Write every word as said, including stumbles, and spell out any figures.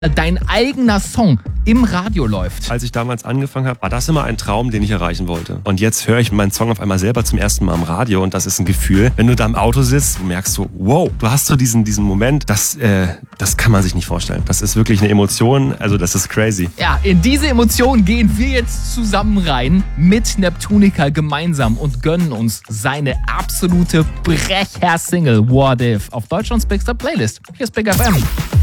dein eigener Song im Radio läuft. Als ich damals angefangen habe, war das immer ein Traum, den ich erreichen wollte. Und jetzt höre ich meinen Song auf einmal selber zum ersten Mal im Radio und das ist ein Gefühl, wenn du da im Auto sitzt, du merkst so, wow, du hast so diesen, diesen Moment, das, äh, das kann man sich nicht vorstellen. Das ist wirklich eine Emotion, also das ist crazy. Ja, in diese Emotion gehen wir jetzt zusammen rein mit Neptunica gemeinsam und gönnen uns seine absolute Brecher-Single What If auf Deutschlands Bigster Playlist. Hier ist Big F M.